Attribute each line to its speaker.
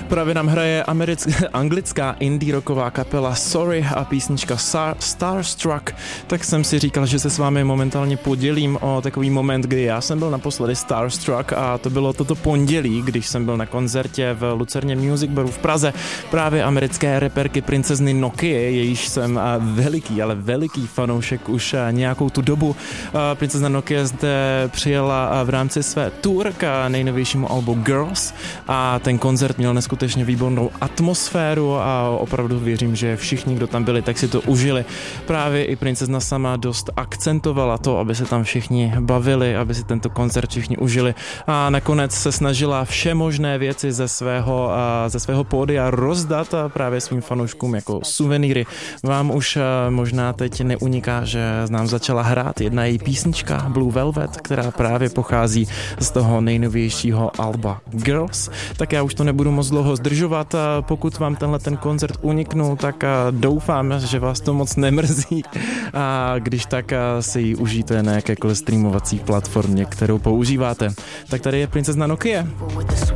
Speaker 1: Právě nám hraje anglická indie rocková kapela Sorry a písnička Starstruck. Tak jsem si říkal, že se s vámi momentálně podělím o takový moment, kdy já jsem byl naposledy Starstruck a to bylo toto pondělí, když jsem byl na koncertě v Lucerně Music Baru v Praze právě americké reperky princezny Nokie, jejíž jsem veliký fanoušek už nějakou tu dobu. Princezna Nokia zde přijela v rámci své tour k nejnovějšímu albu Girls a ten koncert měl neskutečně výbornou atmosféru a opravdu věřím, že všichni, kdo tam byli, tak si to užili. Právě i princezna sama dost akcentovala to, aby se tam všichni bavili, aby si tento koncert všichni užili a nakonec se snažila vše možné věci ze svého pódia rozdat právě svým fanouškům jako suvenýry. Vám už možná teď neuniká, že nám začala hrát jedna její písnička Blue Velvet, která právě pochází z toho nejnovějšího alba Girls. Tak já už to nebudu moc dlouho zdržovat. Pokud vám tenhle ten koncert uniknul, tak doufám, že vás to moc nemrzí. A když tak si ji užijte na jakékoliv streamovací platformě, kterou používáte. Tak tady je princezna Nokia.